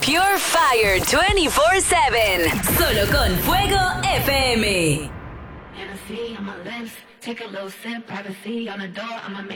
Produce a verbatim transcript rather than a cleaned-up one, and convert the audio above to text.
Pure Fire veinticuatro siete. Solo con Fuego F M. Hennessy on my lips, take a little sip, privacy on the door, I'ma make